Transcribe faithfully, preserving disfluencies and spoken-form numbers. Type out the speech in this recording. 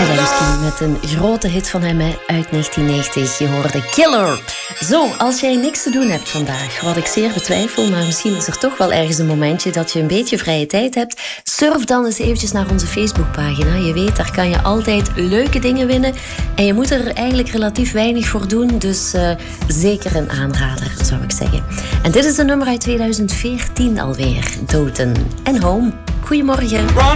Adamski met een grote hit van hem hè, uit negentien negentig. Je hoorde Killer. Zo, als jij niks te doen hebt vandaag, wat ik zeer betwijfel, maar misschien is er toch wel ergens een momentje dat je een beetje vrije tijd hebt, surf dan eens eventjes naar onze Facebookpagina. Je weet, daar kan je altijd leuke dingen winnen en je moet er eigenlijk relatief weinig voor doen, dus uh, zeker een aanrader, zou ik zeggen. En dit is een nummer uit tweeduizend veertien alweer, Doten en Home. Goedemorgen.